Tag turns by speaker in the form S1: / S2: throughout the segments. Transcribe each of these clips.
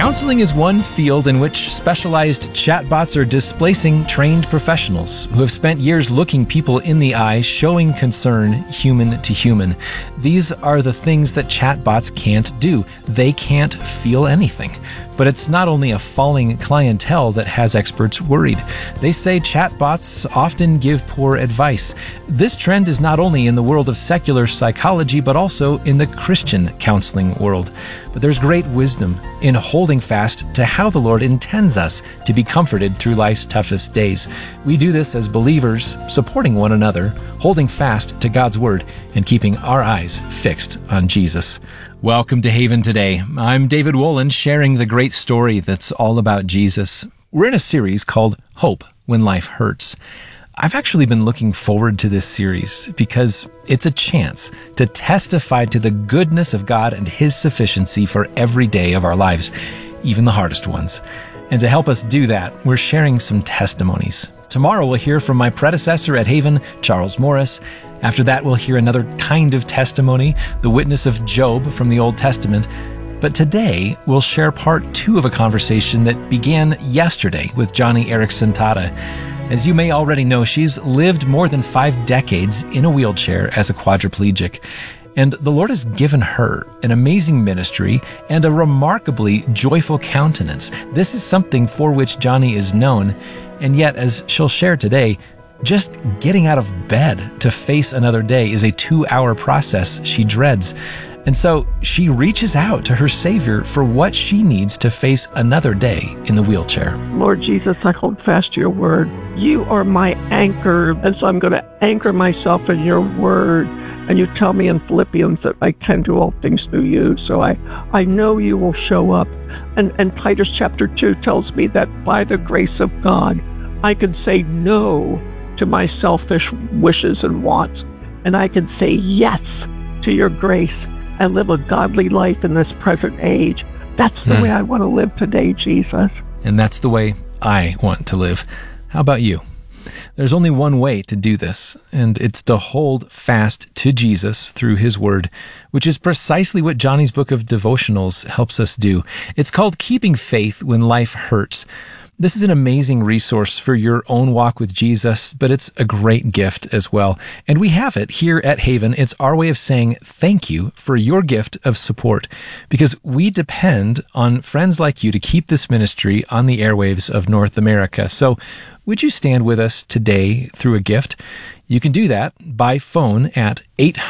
S1: Counseling is one field in which specialized chatbots are displacing trained professionals who have spent years looking people in the eye, showing concern human to human. These are the things that chatbots can't do. They can't feel anything. But it's not only a falling clientele that has experts worried. They say chatbots often give poor advice. This trend is not only in the world of secular psychology, but also in the Christian counseling world. But there's great wisdom in holding fast to how the Lord intends us to be comforted through life's toughest days. We do this as believers, supporting one another, holding fast to God's Word, and keeping our eyes fixed on Jesus. Welcome to Haven Today. I'm David Wolin, sharing the great story that's all about Jesus. We're in a series called Hope When Life Hurts. I've actually been looking forward to this series because it's a chance to testify to the goodness of God and His sufficiency for every day of our lives, even the hardest ones. And to help us do that, we're sharing some testimonies. Tomorrow we'll hear from my predecessor at Haven, Charles Morris. After that, we'll hear another kind of testimony, the witness of Job from the Old Testament. But today, we'll share part 2 of a conversation that began yesterday with Joni Eareckson Tada. As you may already know, she's lived more than 5 decades in a wheelchair as a quadriplegic. And the Lord has given her an amazing ministry and a remarkably joyful countenance. This is something for which Joni is known. And yet, as she'll share today, just getting out of bed to face another day is a 2-hour process she dreads. And so she reaches out to her Savior for what she needs to face another day in the wheelchair.
S2: Lord Jesus, I hold fast to your word. You are my anchor, and so I'm going to anchor myself in your word. And you tell me in Philippians that I can do all things through you. So I know you will show up. And Titus chapter 2 tells me that by the grace of God, I can say no to my selfish wishes and wants. And I can say yes to your grace and live a godly life in this present age. That's the way I want to live today, Jesus.
S1: And that's the way I want to live. How about you? There's only one way to do this, and it's to hold fast to Jesus through His Word, which is precisely what Joni's book of devotionals helps us do. It's called Keeping Faith When Life Hurts. This is an amazing resource for your own walk with Jesus, but it's a great gift as well. And we have it here at Haven. It's our way of saying thank you for your gift of support, because we depend on friends like you to keep this ministry on the airwaves of North America. So would you stand with us today through a gift? You can do that by phone at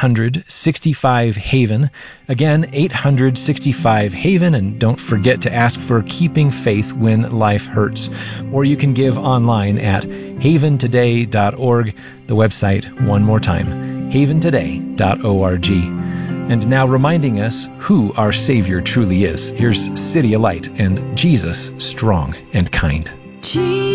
S1: 865-HAVEN. Again, 865-HAVEN, and don't forget to ask for Keeping Faith When Life Hurts. Or you can give online at haventoday.org. The website, one more time, haventoday.org. And now reminding us who our Savior truly is. Here's City of Light and Jesus, Strong and Kind.